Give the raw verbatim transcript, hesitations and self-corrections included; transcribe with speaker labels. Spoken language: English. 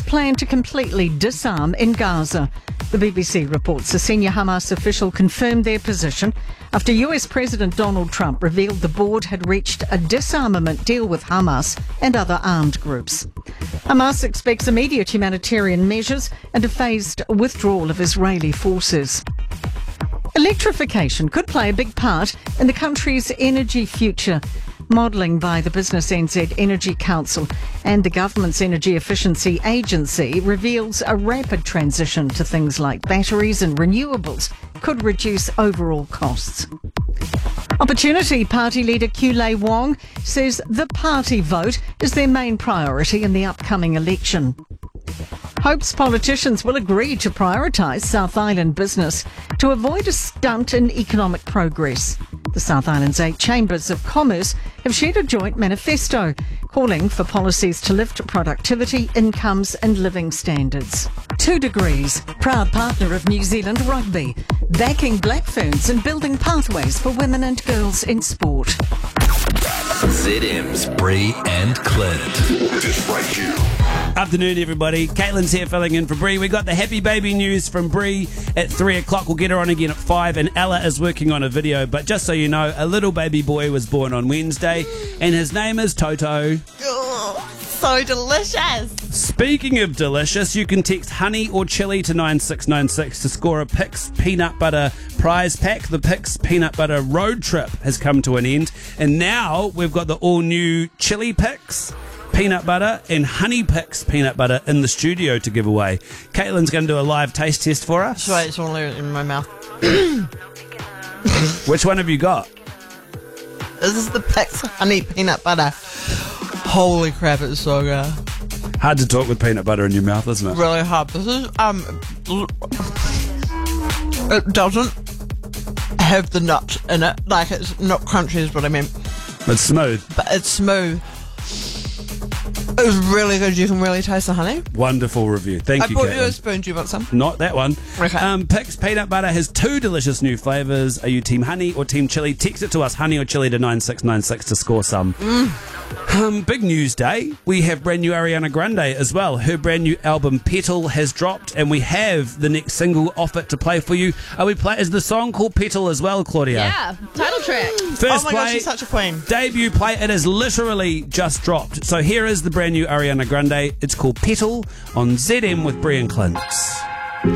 Speaker 1: plan to completely disarm in Gaza. The B B C reports a senior Hamas official confirmed their position after U S President Donald Trump revealed the board had reached a disarmament deal with Hamas and other armed groups. Hamas expects immediate humanitarian measures and a phased withdrawal of Israeli forces. Electrification could play a big part in the country's energy future. Modelling by the Business N Z Energy Council and the government's Energy Efficiency Agency reveals a rapid transition to things like batteries and renewables could reduce overall costs. Opportunity Party leader Kulei Wong says the party vote is their main priority in the upcoming election. Hopes politicians will agree to prioritise South Island business to avoid a stunt in economic progress. The South Island's eight chambers of commerce have shared a joint manifesto calling for policies to lift productivity, incomes and living standards. Two Degrees, proud partner of New Zealand Rugby, backing Black Ferns and building pathways for women and girls in sport.
Speaker 2: Z M's Bree and Clint. Just right here.
Speaker 3: Afternoon, everybody. Caitlin's here filling in for Bree. We got the happy baby news from Bree at three o'clock. We'll get her on again at five, and Ella is working on a video. But just so you know, a little baby boy was born on Wednesday, and his name is Toto.
Speaker 4: Oh, so delicious.
Speaker 3: Speaking of delicious, you can text honey or chili to nine six nine six to score a Pix peanut butter prize pack. The Pix peanut butter road trip has come to an end, and now we've got the all-new chili Pix peanut butter and honey Pix peanut butter in the studio to give away. Caitlin's going to do a live taste test for us.
Speaker 4: Wait, it's all in my mouth.
Speaker 3: Which one have you got?
Speaker 4: This is the Pix honey peanut butter. Holy crap, it's so good.
Speaker 3: Hard to talk with peanut butter in your mouth, isn't it?
Speaker 4: Really hard. This is, um, it doesn't have the nuts in it. Like, it's not crunchy is what I mean.
Speaker 3: It's smooth.
Speaker 4: But it's smooth. It was really good. You can really taste the honey.
Speaker 3: Wonderful review. Thank
Speaker 4: I
Speaker 3: you,
Speaker 4: brought
Speaker 3: Caitlin.
Speaker 4: you a spoon. Do you want some?
Speaker 3: Not that one.
Speaker 4: Okay.
Speaker 3: Um, Pix peanut butter has two delicious new flavours. Are you team honey or team chili? Text it to us, honey or chili, to nine six nine six to score some.
Speaker 4: Mm.
Speaker 3: Um, big news day. We have brand new Ariana Grande as well. Her brand new album Petal has dropped, and we have the next single off it to play for you. Are we play? Is the song called Petal as well, Claudia?
Speaker 5: Yeah, title track.
Speaker 3: First
Speaker 4: Oh my
Speaker 3: play,
Speaker 4: gosh, she's such a queen.
Speaker 3: debut play. It has literally just dropped. So here is the brand new Ariana Grande. It's called Petal on Z M with Bree and Clint.